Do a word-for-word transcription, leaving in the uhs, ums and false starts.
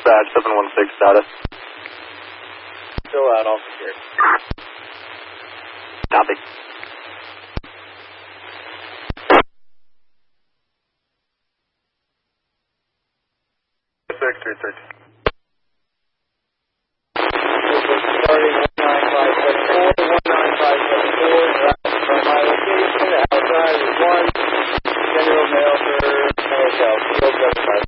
dispatch, seven one six status. Still out, all secured. Copy. six three thirteen. Starting one nine five seven four, one nine five seven four, from my location, outside is one, general mail for hotel, field seven five.